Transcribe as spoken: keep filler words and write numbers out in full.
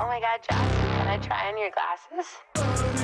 my God, Josh, can I try on your glasses?